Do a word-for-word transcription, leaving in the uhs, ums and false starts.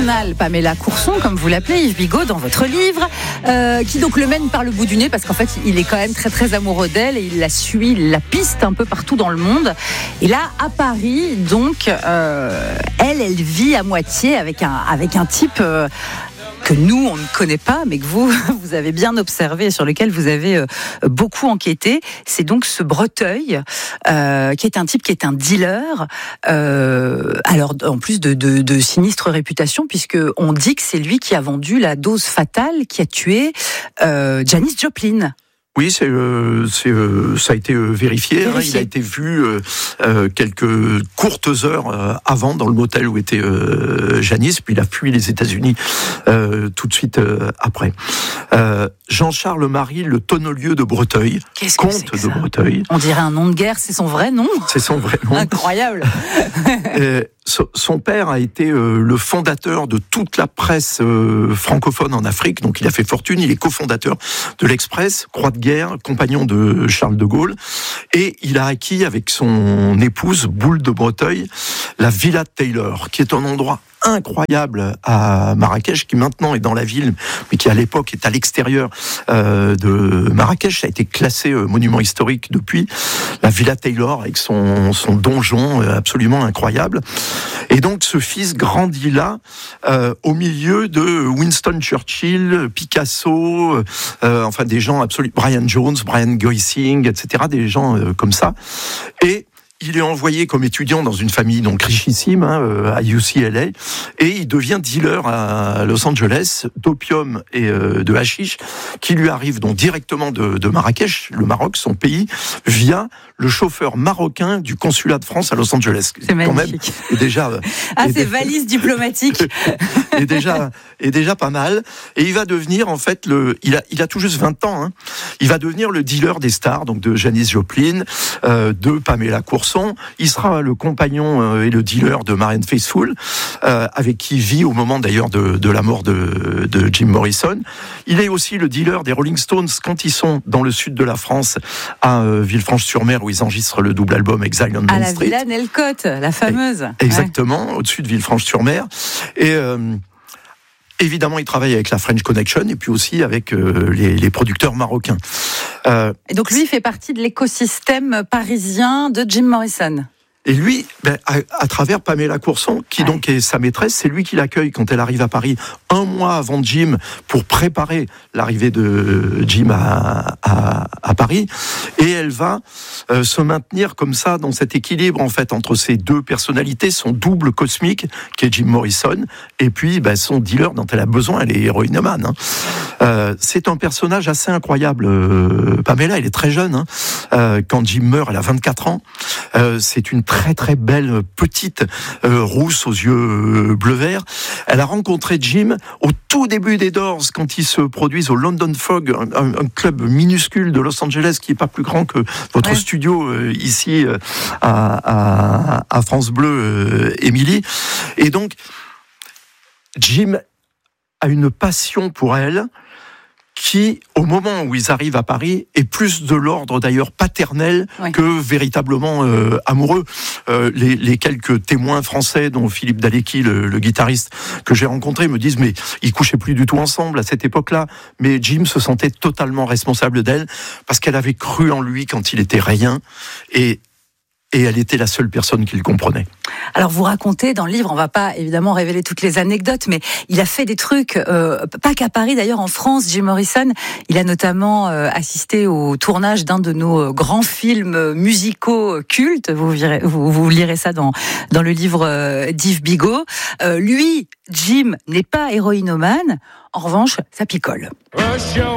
l'infernale Pamela Courson, comme vous l'appelez, Yves Bigot, dans votre livre, euh, qui donc le mène par le bout du nez, parce qu'en fait, il est quand même très très amoureux d'elle et il la suit, il la piste un peu partout dans le monde. Et là, à Paris, donc, euh, elle, elle vit à moitié avec un, avec un type... Euh, que nous, on ne connaît pas, mais que vous, vous avez bien observé et sur lequel vous avez euh, beaucoup enquêté. C'est donc ce Breteuil, euh, qui est un type qui est un dealer, euh, alors en plus de, de, de sinistre réputation, puisqu'on dit que c'est lui qui a vendu la dose fatale qui a tué euh, Janis Joplin. Oui, c'est, euh, c'est, euh, ça a été euh, vérifié. Hein, il a été vu euh, euh, quelques courtes heures euh, avant dans le motel où était euh, Janis, puis il a fui les États-Unis euh, tout de suite euh, après. Euh, Jean-Charles Marie, le tonnelier de Breteuil, Qu'est-ce que comte c'est que de ça ? Breteuil. On dirait un nom de guerre, c'est son vrai nom ? C'est son vrai nom. Incroyable. euh, so, son père a été euh, le fondateur de toute la presse euh, francophone en Afrique, donc il a fait fortune. Il est cofondateur de l'Express, Croix de guerre, compagnon de Charles de Gaulle, et il a acquis avec son épouse, Boule de Breteuil, la Villa Taylor, qui est un endroit incroyable à Marrakech, qui maintenant est dans la ville, mais qui à l'époque est à l'extérieur euh, de Marrakech. Ça a été classé euh, monument historique depuis. La Villa Taylor avec son, son donjon euh, absolument incroyable. Et donc ce fils grandit là, euh, au milieu de Winston Churchill, Picasso, euh, enfin des gens absolument, Brian Jones, Brian Goising, et cetera, des gens euh, comme ça. Et il est envoyé comme étudiant dans une famille donc richissime hein, à U C L A et il devient dealer à Los Angeles d'opium et euh, de hashish qui lui arrive donc directement de, de Marrakech, le Maroc, son pays, via le chauffeur marocain du consulat de France à Los Angeles. C'est magnifique. Quand même, est déjà, ah, est c'est valise diplomatique. est déjà, est déjà pas mal. Et il va devenir en fait le, il a, il a tout juste vingt ans. Hein, il va devenir le dealer des stars, donc de Janis Joplin, euh, de Pamela Courson. Il sera le compagnon et le dealer de Marianne Faithfull, euh, avec qui il vit au moment d'ailleurs de, de la mort de, de Jim Morrison. Il est aussi le dealer des Rolling Stones quand ils sont dans le sud de la France, à euh, Villefranche-sur-Mer, où ils enregistrent le double album Exile on Main à Street. la Villa Nelcote, la fameuse. Exactement, ouais. Au-dessus de Villefranche-sur-Mer. Et euh, évidemment, il travaille avec la French Connection et puis aussi avec euh, les, les producteurs marocains. Euh, et donc lui, il fait partie de l'écosystème parisien de Jim Morrison. Et lui, ben, à, à travers Pamela Courson, qui ouais. donc est sa maîtresse, c'est lui qui l'accueille quand elle arrive à Paris, un mois avant Jim, pour préparer l'arrivée de Jim à, à, à Paris. Et elle va euh, se maintenir comme ça, dans cet équilibre, en fait, entre ces deux personnalités, son double cosmique, qui est Jim Morrison, et puis ben, son dealer dont elle a besoin, elle est héroïnomane. Hein. Euh, c'est un personnage assez incroyable. Euh, Pamela, elle est très jeune. Hein. Euh, quand Jim meurt, elle a vingt-quatre ans. Euh, c'est une très très belle petite euh, rousse aux yeux euh, bleu-vert. Elle a rencontré Jim au tout début des Doors quand ils se produisent au London Fog, un, un club minuscule de Los Angeles qui est pas plus grand que votre ouais. studio euh, ici euh, à, à, à France Bleu, euh, Émilie. Et donc Jim a une passion pour elle qui, au moment où ils arrivent à Paris, est plus de l'ordre d'ailleurs paternel oui. que véritablement euh, amoureux. Euh, les, les quelques témoins français, dont Philippe Dalecki, le, le guitariste que j'ai rencontré, me disent mais ils couchaient plus du tout ensemble à cette époque-là. Mais Jim se sentait totalement responsable d'elle parce qu'elle avait cru en lui quand il était rien et Et elle était la seule personne qui le comprenait. Alors vous racontez dans le livre, on va pas évidemment révéler toutes les anecdotes, mais il a fait des trucs, euh, pas qu'à Paris d'ailleurs, en France, Jim Morrison, il a notamment euh, assisté au tournage d'un de nos grands films musicaux cultes, vous, virez, vous, vous lirez ça dans, dans le livre euh, d'Yves Bigot. Euh, lui, Jim, n'est pas héroïnomane, en revanche, ça picole.